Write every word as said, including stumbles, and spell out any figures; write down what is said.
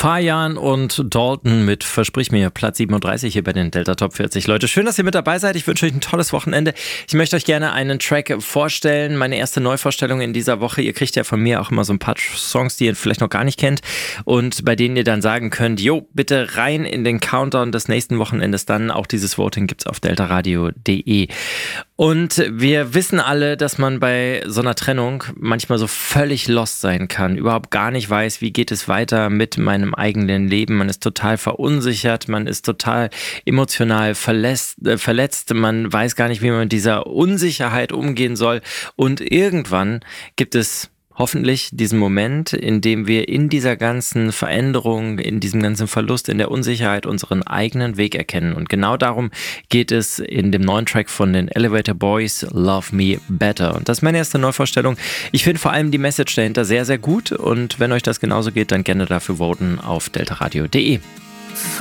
Fajan und Dalton mit Versprich mir, Platz siebenunddreißig hier bei den Delta Top vierzig. Leute, schön, dass ihr mit dabei seid. Ich wünsche euch ein tolles Wochenende. Ich möchte euch gerne einen Track vorstellen, meine erste Neuvorstellung in dieser Woche. Ihr kriegt ja von mir auch immer so ein paar Songs, die ihr vielleicht noch gar nicht kennt und bei denen ihr dann sagen könnt, jo, bitte rein in den Countdown des nächsten Wochenendes dann. Auch dieses Voting gibt's auf deltaradio punkt de. Und wir wissen alle, dass man bei so einer Trennung manchmal so völlig lost sein kann, überhaupt gar nicht weiß, wie geht es weiter mit meinem eigenen Leben. Man ist total verunsichert, man ist total emotional verletzt, äh, verletzt, man weiß gar nicht, wie man mit dieser Unsicherheit umgehen soll. Und irgendwann gibt es hoffentlich diesen Moment, in dem wir in dieser ganzen Veränderung, in diesem ganzen Verlust, in der Unsicherheit unseren eigenen Weg erkennen. Und genau darum geht es in dem neuen Track von den Elevator Boys, Love Me Better. Und das ist meine erste Neuvorstellung. Ich finde vor allem die Message dahinter sehr, sehr gut. Und wenn euch das genauso geht, dann gerne dafür voten auf deltaradio punkt de.